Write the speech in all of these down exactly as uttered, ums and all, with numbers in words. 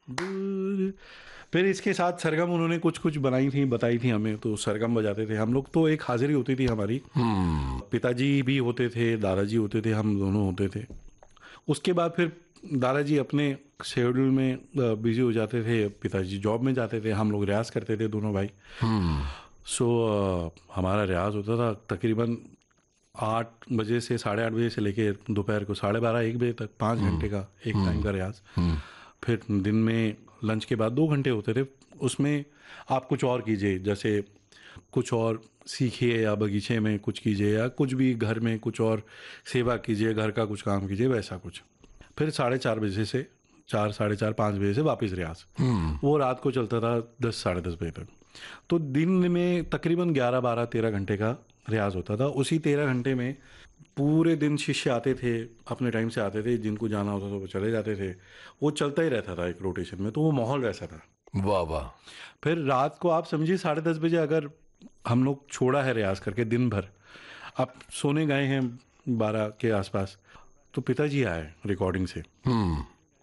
दूर। फिर इसके साथ सरगम उन्होंने कुछ कुछ बनाई थी, बताई थी हमें, तो सरगम बजाते थे हम लोग। तो एक हाजिरी होती थी हमारी, हम्म। पिताजी भी होते थे, दादाजी होते थे, हम दोनों होते थे। उसके बाद फिर दादाजी अपने शेड्यूल में बिजी हो जाते थे, पिताजी जॉब में जाते थे, हम लोग रियाज करते थे दोनों भाई। हम्म। सो हमारा रियाज होता था तकरीबन आठ बजे से साढ़े आठ बजे से लेके दोपहर को साढ़े बारह एक बजे तक, पाँच हम्म। घंटे का एक टाइम हम्म। का रियाज। हम्म। फिर दिन में लंच के बाद दो घंटे होते थे। उसमें आप कुछ और कीजिए, जैसे कुछ और सीखिए या बगीचे में कुछ कीजिए या कुछ भी घर में कुछ और सेवा कीजिए, घर का कुछ काम कीजिए, वैसा कुछ। फिर साढ़े चार बजे से चार साढ़े चार पाँच बजे से वापस रियाज। हम्म। वो रात को चलता था दस साढ़े दस बजे तक। तो दिन में तकरीबन ग्यारह बारह तेरह घंटे का रियाज होता था। उसी तेरह घंटे में पूरे दिन शिष्य आते थे, अपने टाइम से आते थे, जिनको जाना होता था वो चले जाते थे। वो चलता ही रहता था एक रोटेशन में, तो वो माहौल वैसा था। वाह वाह। फिर रात को आप समझिए साढ़े दस बजे अगर हम लोग छोड़ा है रियाज करके दिन भर, आप सोने गए हैं बारह के आसपास, तो पिताजी आए रिकॉर्डिंग से हम्म।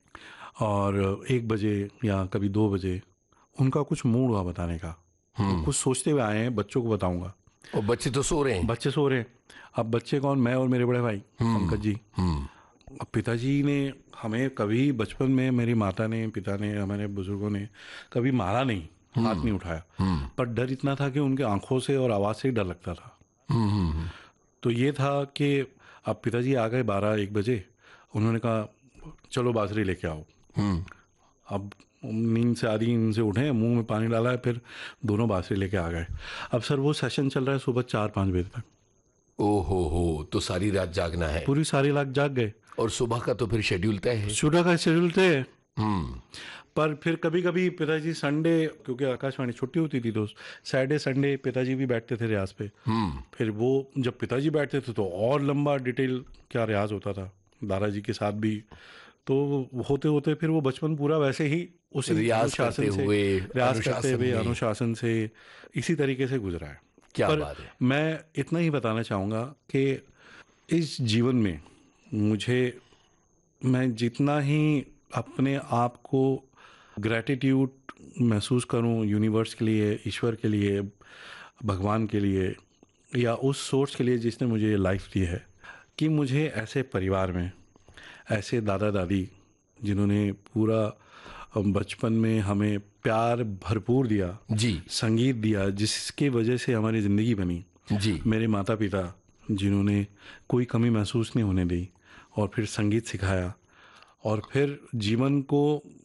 और एक बजे या कभी दो बजे उनका कुछ मूड हुआ बताने का। वो हम्म। कुछ सोचते हुए आए हैं, बच्चों को बताऊंगा। और बच्चे तो सो रहे हैं। बच्चे सो रहे हैं। अब बच्चे कौन, मैं और मेरे बड़े भाई हम्म। पंकज जी। हम्म। अब पिताजी ने हमें कभी बचपन में, मेरी माता ने, पिता ने, हमारे बुजुर्गों ने कभी मारा नहीं, हाथ हम्म। नहीं उठाया। हम्म। पर डर इतना था कि उनके आंखों से और आवाज़ से ही डर लगता था। हम्म। हम्म। तो ये था कि अब पिताजी आ गए बारह एक बजे। उन्होंने कहा चलो बाजरी लेके आओ। हम्म। अब नींद से आधी नींद से उठे, मुंह में पानी डाला है, फिर दोनों बाजरी लेके आ गए। अब सर वो सेशन चल रहा है सुबह चार पाँच बजे तक। ओ हो हो, तो सारी रात जागना है। पूरी सारी रात जाग गए। और सुबह का तो फिर शेड्यूल तय है। सुबह का शेड्यूल थे। हम्म। पर फिर कभी कभी पिताजी संडे, क्योंकि आकाशवाणी छुट्टी होती थी, तो सैटरडे संडे पिताजी भी बैठते थे रियाज पे। हम्म। फिर वो जब पिताजी बैठते थे तो और लंबा डिटेल क्या रियाज होता था, दादाजी के साथ भी। तो होते होते फिर वो बचपन पूरा वैसे ही उसी रियाज करते अनुशासन से, हुए, रियाज करते अनुशासन हुए में। अनुशासन से इसी तरीके से गुजरा है। क्या पर बात है। मैं इतना ही बताना चाहूँगा कि इस जीवन में मुझे, मैं जितना ही अपने आप को ग्रैटिट्यूड महसूस करूं यूनिवर्स के लिए, ईश्वर के लिए, भगवान के लिए, या उस सोर्स के लिए जिसने मुझे ये लाइफ दी है, कि मुझे ऐसे परिवार में ऐसे दादा दादी जिन्होंने पूरा बचपन में हमें प्यार भरपूर दिया, जी। संगीत दिया जिसके वजह से हमारी ज़िंदगी बनी, जी। मेरे माता पिता जिन्होंने कोई कमी महसूस नहीं होने दी और फिर संगीत सिखाया, और फिर जीवन को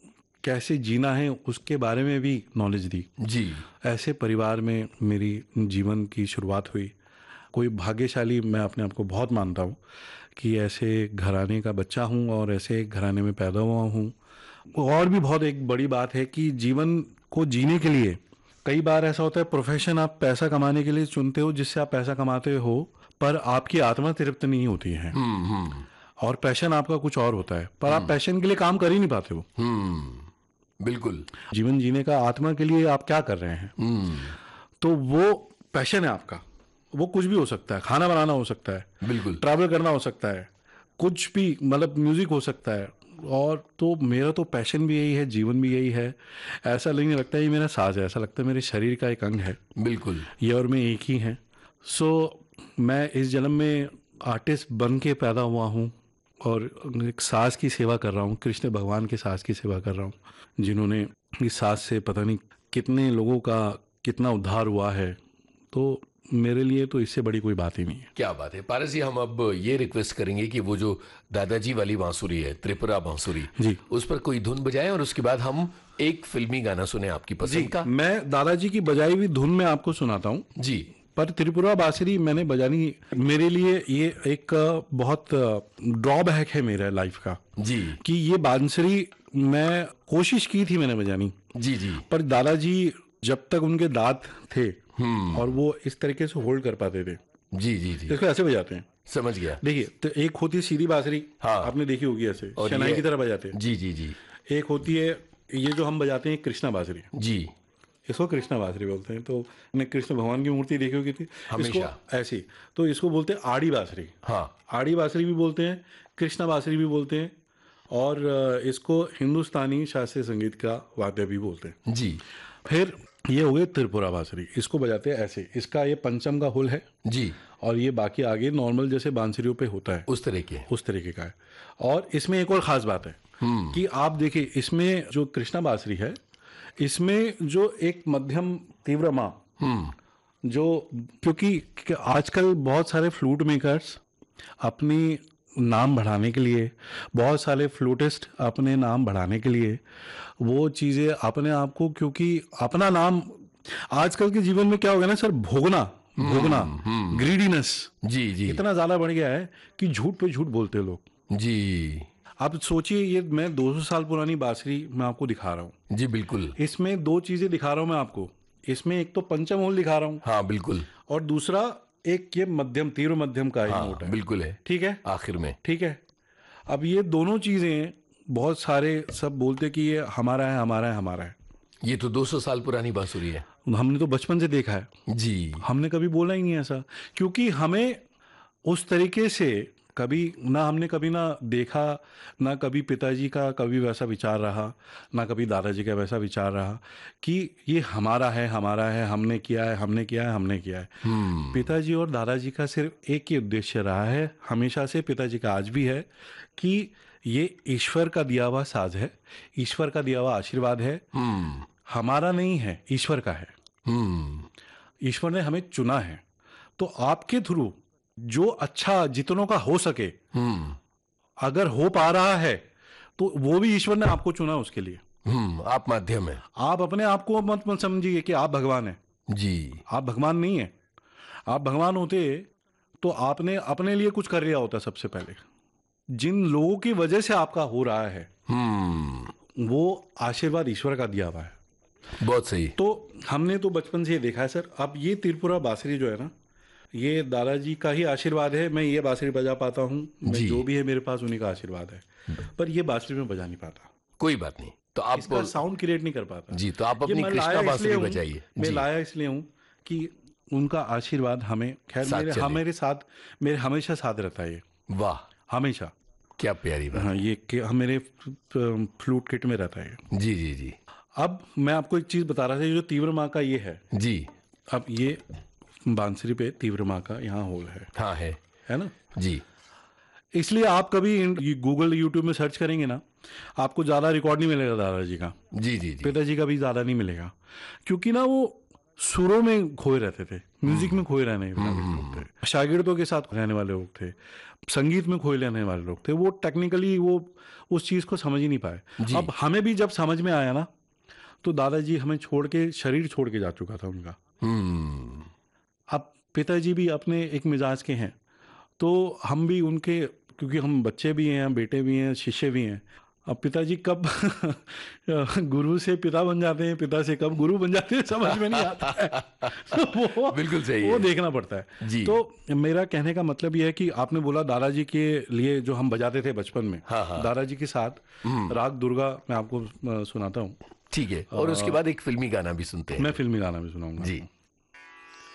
कैसे जीना है उसके बारे में भी नॉलेज दी, जी। ऐसे परिवार में मेरी जीवन की शुरुआत हुई। कोई भाग्यशाली मैं अपने आप को बहुत मानता हूँ कि ऐसे घराने का बच्चा हूँ और ऐसे घराने में पैदा हुआ हूँ। और भी बहुत एक बड़ी बात है कि जीवन को जीने के लिए कई बार ऐसा होता है, प्रोफेशन आप पैसा कमाने के लिए चुनते हो जिससे आप पैसा कमाते हो, पर आपकी आत्मा तृप्त नहीं होती है। हम्म। हम्म। और पैशन आपका कुछ और होता है, पर आप हम्म। पैशन के लिए काम कर ही नहीं पाते हो। हम्म। बिल्कुल। जीवन जीने का आत्मा के लिए आप क्या कर रहे हैं, हम्म। तो वो पैशन है आपका। वो कुछ भी हो सकता है, खाना बनाना हो सकता है, बिल्कुल। ट्रैवल करना हो सकता है, कुछ भी, मतलब म्यूजिक हो सकता है। और तो मेरा तो पैशन भी यही है, जीवन भी यही है। ऐसा नहीं लगता है ये मेरा साज है, ऐसा लगता है मेरे शरीर का एक अंग है बिल्कुल। ये, और मैं एक ही हैं। सो मैं इस जन्म में आर्टिस्ट बन के पैदा हुआ हूँ और एक सास की सेवा कर रहा हूँ, कृष्ण भगवान के सास की सेवा कर रहा हूँ, जिन्होंने इस सास से पता नहीं कितने लोगों का कितना उद्धार हुआ है। तो मेरे लिए तो इससे बड़ी कोई बात ही नहीं है। क्या बात है पारस जी, हम अब ये रिक्वेस्ट करेंगे कि वो जो दादाजी वाली बांसुरी है, त्रिपुरा बांसुरी, जी उस पर कोई धुन बजाएं और उसके बाद हम एक फिल्मी गाना सुने आपकी जी, पसंद का। मैं दादाजी की बजाई हुई धुन में आपको सुनाता हूँ। जी। पर त्रिपुरा बांसुरी मैंने बजानी, मेरे लिए ये एक बहुत ड्रॉबैक है मेरे लाइफ का, जी। कि ये बांसुरी मैं कोशिश की थी मैंने बजानी, जी। जी। पर दादाजी जब तक उनके दांत थे हम्म। और वो इस तरीके से होल्ड कर पाते थे, जी। जी। जी। इसको ऐसे बजाते हैं। समझ गया। देखिए, तो एक होती है सीधी बांसुरी, हाँ। आपने देखी होगी, ऐसे और शनाई ये, की तरह बजाते हैं। जी जी जी। एक होती है ये जो हम बजाते हैं कृष्णा बांसुरी, जी। इसको कृष्णा बांसुरी बोलते हैं। तो हमने कृष्ण भगवान की मूर्ति देखी होगी थी, इसको हमेशा। ऐसी, तो इसको बोलते हैं आड़ी बांसुरी। हाँ। आड़ी बांसुरी भी बोलते हैं, कृष्णा बांसुरी भी बोलते हैं, और अ, इसको हिंदुस्तानी शास्त्रीय संगीत का वाद्य भी बोलते हैं। जी फिर ये हो गए त्रिपुरा बांसुरी, इसको बजाते हैं ऐसे, इसका ये पंचम का हुल है जी, और ये बाकी आगे नॉर्मल जैसे बांसुरियों पे होता है उस तरह के। उस तरीके का है। और इसमें एक और ख़ास बात है कि आप देखिए इसमें जो कृष्णा बांसुरी है, इसमें जो एक मध्यम तीव्र माँ, जो क्योंकि कि आजकल बहुत सारे फ्लूट मेकर्स अपनी नाम बढ़ाने के लिए, बहुत सारे फ्लूटिस्ट अपने नाम बढ़ाने के लिए वो चीज़ें अपने आप को, क्योंकि अपना नाम आजकल के जीवन में क्या हो गया ना सर, भोगना भोगना ग्रीडीनेस जी जी इतना ज़्यादा बढ़ गया है कि झूठ पे झूठ बोलते हैं लोग। जी आप सोचिए, ये मैं दो सौ साल पुरानी बांसुरी मैं आपको दिखा रहा हूँ, जी, बिल्कुल। इसमें दो चीज़ें दिखा रहा हूँ मैं आपको। इसमें एक तो पंचम होल दिखा रहा हूँ हाँ बिल्कुल, और दूसरा एक ये मध्यम तीव्र मध्यम का एक हाँ नोट है। बिल्कुल है, ठीक है, आखिर में। ठीक है। अब ये दोनों चीज़ें बहुत सारे सब बोलते कि ये हमारा है हमारा है हमारा है। ये तो दो सौ साल पुरानी बांसुरी है। हमने तो बचपन से देखा है, जी हमने कभी बोला ही नहीं ऐसा, क्योंकि हमें उस तरीके से कभी ना हमने कभी ना देखा, ना कभी पिताजी का कभी वैसा विचार रहा, ना कभी दादाजी का वैसा विचार रहा कि ये हमारा है हमारा है, हमने किया है हमने किया है हमने किया है। पिताजी और दादाजी का सिर्फ एक ही उद्देश्य रहा है हमेशा से, पिताजी का आज भी है, कि ये ईश्वर का दिया हुआ साज है, ईश्वर का दिया हुआ आशीर्वाद है, हमारा नहीं है, ईश्वर का है। ईश्वर ने हमें चुना है, तो आपके थ्रू जो अच्छा जितनों का हो सके, अगर हो पा रहा है तो वो भी ईश्वर ने आपको चुना उसके लिए। हम्म आप माध्यम है। आप अपने आप को मत मत समझिए कि आप भगवान हैं। जी आप भगवान नहीं है। आप भगवान होते तो आपने अपने लिए कुछ कर लिया होता सबसे पहले। जिन लोगों की वजह से आपका हो रहा है हम्म वो आशीर्वाद ईश्वर का दिया हुआ है। बहुत सही। तो हमने तो बचपन से ये देखा है सर। अब ये त्रिपुरा बांसुरी जो है ना, ये दादाजी का ही आशीर्वाद है, मैं ये बांसुरी बजा पाता हूँ, मैं जी। जो भी है मेरे पास उन्हीं का आशीर्वाद है, पर ये बांसुरी में बजा नहीं पाता, कोई बात नहीं, तो आप इसका साउंड क्रिएट नहीं कर पाता। जी, तो आप ये अपनी मैं कृष्णा लाया इसलिए बांसुरी हूँ, बजाइए। मैं जी लाया इसलिए हूँ कि उनका आशीर्वाद हमें, खैर साथ मेरे चले। हाँ मेरे साथ, मेरे हमेशा साथ रहता है ये, वाह, हमेशा। क्या प्यारी बात। हाँ, ये कि हाँ, मेरे फ्लूट किट में रहता है ये। जी जी जी अब मैं आपको एक चीज़ बता रहा था, ये जो तीव्र माँ का ये है, जी, अब ये बांसुरी पे तीव्र माँ का यहाँ होल है हाँ है है ना। जी। इसलिए आप कभी गूगल यूट्यूब में सर्च करेंगे ना, आपको ज़्यादा रिकॉर्ड नहीं मिलेगा दादाजी का, जी जी जी पिताजी का भी ज़्यादा नहीं मिलेगा, क्योंकि ना वो सुरों में खोए रहते थे, म्यूजिक में खोए रहने वाले लोग थे, शागिर्दों के साथ रहने वाले लोग थे, संगीत में खोए रहने वाले लोग थे। वो टेक्निकली वो उस चीज़ को समझ ही नहीं पाए। जी। अब हमें भी जब समझ में आया ना, तो दादाजी हमें छोड़ के, शरीर छोड़ के जा चुका था उनका। हम्म अब पिताजी भी अपने एक मिजाज के हैं, तो हम भी उनके, क्योंकि हम बच्चे भी हैं, बेटे भी हैं, शिष्य भी हैं। अब पिताजी कब गुरु से पिता बन जाते हैं, पिता से कब गुरु बन जाते हैं, समझ में नहीं आता है। तो वो बिल्कुल सही वो है। देखना पड़ता है जी। तो मेरा कहने का मतलब ये है कि आपने बोला दादाजी के लिए जो हम बजाते थे बचपन में, हाँ, हाँ। दादाजी के साथ राग दुर्गा मैं आपको अ, सुनाता हूँ। ठीक है, और उसके बाद एक फिल्मी गाना भी सुनते हैं। मैं फिल्मी गाना भी सुनाऊंगा। जी।